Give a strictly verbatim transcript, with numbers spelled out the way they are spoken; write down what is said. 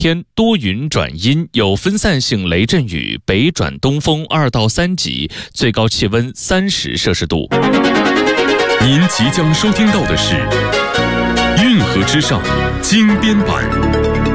天多云转阴，有分散性雷阵雨，北转东风二到三级，最高气温三十摄氏度。 您即将收听到的是《运河之上》精编版。